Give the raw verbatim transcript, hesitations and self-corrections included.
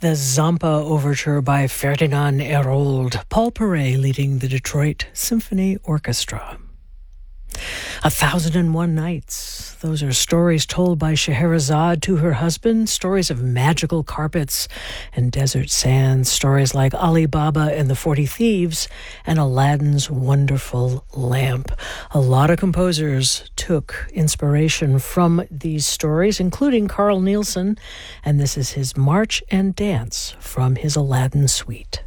the Zampa Overture by Ferdinand Hérold, Paul Perret leading the Detroit Symphony Orchestra. A Thousand and One Nights. Those are stories told by Scheherazade to her husband, stories of magical carpets and desert sands, stories like Ali Baba and the Forty Thieves and Aladdin's Wonderful Lamp. A lot of composers took inspiration from these stories, including Carl Nielsen, and this is his March and Dance from his Aladdin suite.